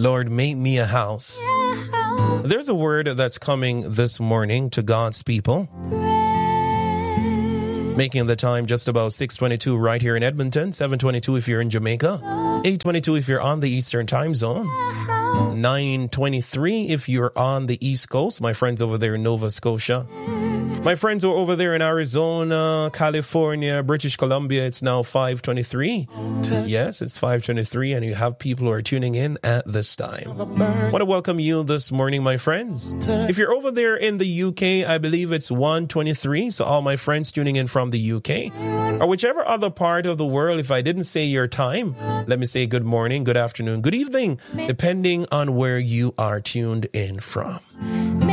Lord, make me a house. There's a word that's coming this morning to God's people. Making the time just about 6:22 right here in Edmonton, 7:22 if you're in Jamaica, 8:22 if you're on the Eastern Time Zone, 9:23 if you're on the East Coast, my friends over there in Nova Scotia. My friends who are over there in Arizona, California, British Columbia, it's now 5:23. Yes, it's 5:23, and you have people who are tuning in at this time. I want to welcome you this morning, my friends. If you're over there in the UK, I believe it's 1:23, so all my friends tuning in from the UK, or whichever other part of the world, if I didn't say your time, let me say good morning, good afternoon, good evening, depending on where you are tuned in from.